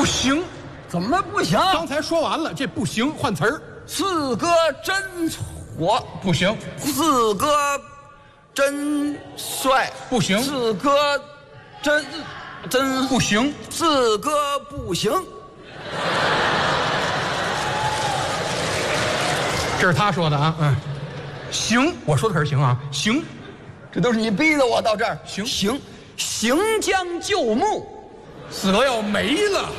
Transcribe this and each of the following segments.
行， 怎么不行？ 刚才说完了，这不行，换词儿。 四哥真火， 不行， 四哥真帅， 不行， 四哥真不行， 四哥不行。 这是他说的啊，行，我说的可是行啊，行， 这都是你逼的我到这儿。 行， 行将就木， 四哥要没了，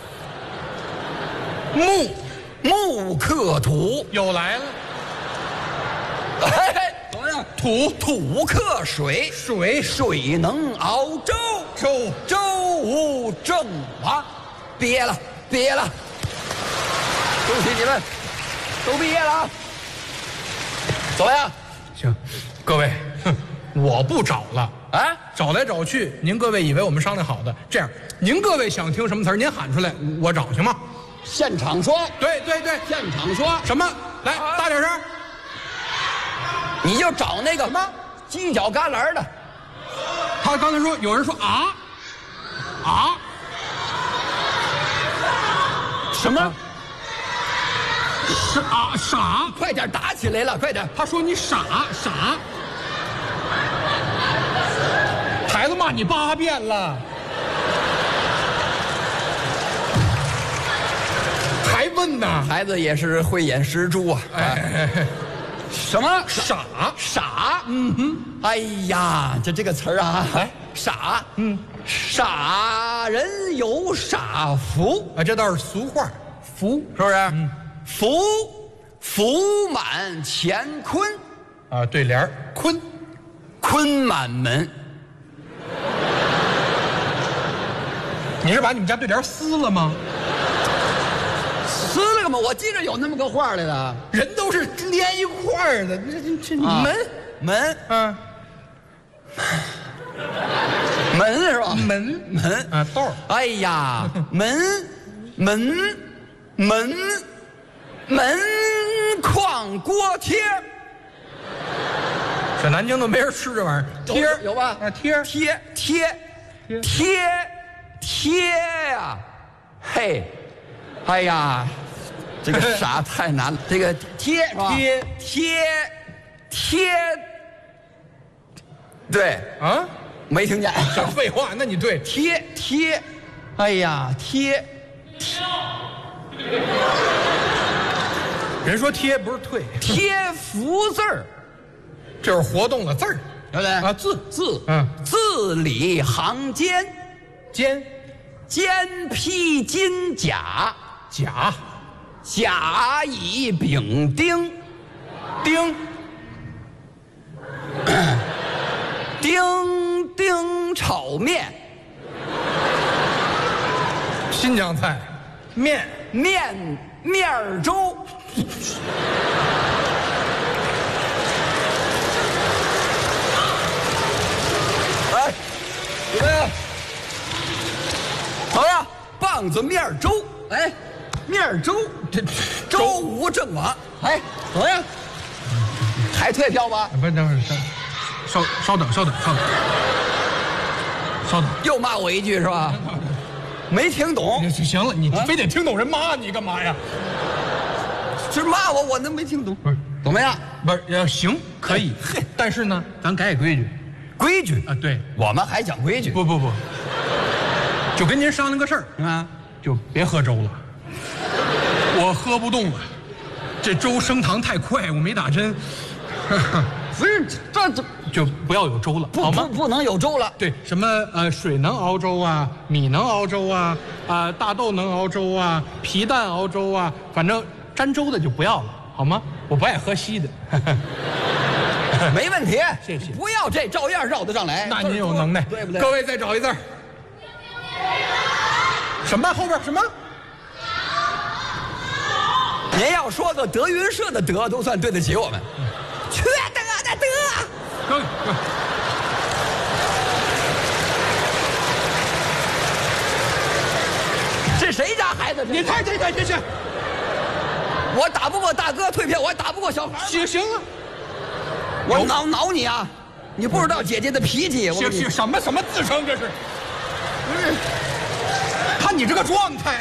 木克土， 又来了， 哎，怎么样？土克水，水能熬粥，粥无正亡。憋了，恭喜你们都毕业了啊！怎么样？ 行，各位，我不找了啊！ 找来找去，您各位以为我们商量好的？这样，您各位想听什么词儿，您喊出来，我找行吗？ 现场说。 对， 现场说什么？来，大点声。 你就找那个什么犄角旮旯的。 他刚才说，有人说啊， 什么？ 傻， 快点打起来了，快点！ 他说你傻，孩子骂你8遍了，还问呢？ 孩子也是慧眼识珠啊！什么傻？哎呀，这个词儿啊，傻，傻人有傻福啊，这倒是俗话， 福是不是？福满乾坤啊，对联儿， 坤满门。 你是把你们家对联撕了吗？ 撕了个吗？我记着有那么个话来的， 人都是连一块儿的，这门，门是吧？门啊，豆儿。 哎呀，门框锅贴， 这南京都没人吃这玩意儿，贴有吧？ 啊， 贴呀，嘿，哎呀，这个傻太难了，这个贴是吧？贴，对啊， 没听见？ 这废话，那你对贴，哎呀，贴。 人说贴不是退， 贴福字儿， 这是活动的字儿， 对不对？ 啊，字， 字里行间，肩披金甲，甲乙丙丁，丁炒面， 新疆菜，面儿粥。哎，怎么样？好呀，棒子面儿粥。哎，面儿粥，这粥无正亡。哎，怎么样？还退票吗？ 不是，等会儿，稍等， 又骂我一句是吧？没听懂。 行了，你非得听懂人骂你干嘛呀？ 这骂我那没听懂。 不是， 怎么样？ 不是，行，可以，但是呢，咱改规矩。 规矩啊，对， 我们还讲规矩。 不，就跟您商量个事儿啊， 就别喝粥了，我喝不动了，这粥升糖太快，我没打针。 不是，这就不要有粥了，好吗？ 不能有粥了。 对，什么水能熬粥啊，米能熬粥啊，大豆能熬粥啊，皮蛋熬粥啊，反正沾粥的就不要了，好吗？我不爱喝稀的。 没问题， 谢谢。 不要这，照样绕得上来。 那您有能耐， 对不对？ 各位再找一字儿。什么后边什么？ 您要说个德云社的德，都算对得起我们。缺德的德。这谁家孩子？ 你太行， 我打不过大哥退票，我还打不过小孩。 行了， 我挠你啊！你不知道姐姐的脾气。 行，什么自称这是？看你这个状态。